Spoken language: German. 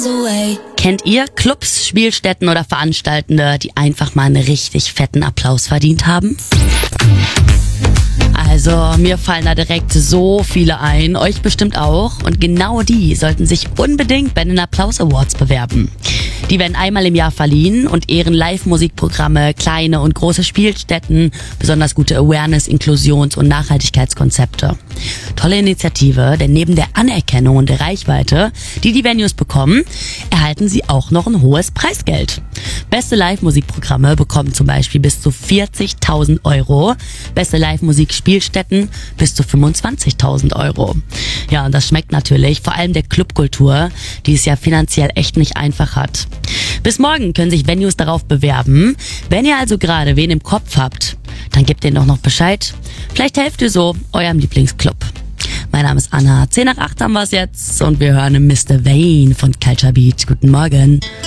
Kennt ihr Clubs, Spielstätten oder Veranstaltende, die einfach mal einen richtig fetten Applaus verdient haben? Also, mir fallen da direkt so viele ein, euch bestimmt auch. Und genau die sollten sich unbedingt bei den Applaus Awards bewerben. Die werden einmal im Jahr verliehen und ehren Live-Musikprogramme, kleine und große Spielstätten, besonders gute Awareness-, Inklusions- und Nachhaltigkeitskonzepte. Tolle Initiative, denn neben der Anerkennung und der Reichweite, die die Venues bekommen, erhalten sie auch noch ein hohes Preisgeld. Beste Live-Musikprogramme bekommen zum Beispiel bis zu 40.000 Euro, beste Live-Musik-Spielstätten bis zu 25.000 Euro. Ja, und das schmeckt natürlich, vor allem der Clubkultur, die es ja finanziell echt nicht einfach hat. Bis morgen können sich Venues darauf bewerben. Wenn ihr also gerade wen im Kopf habt, dann gebt denen doch noch Bescheid. Vielleicht helft ihr so eurem Lieblingsclub. Mein Name ist Anna. 7:50 haben wir es jetzt und wir hören Mr. Vane von Culture Beat. Guten Morgen.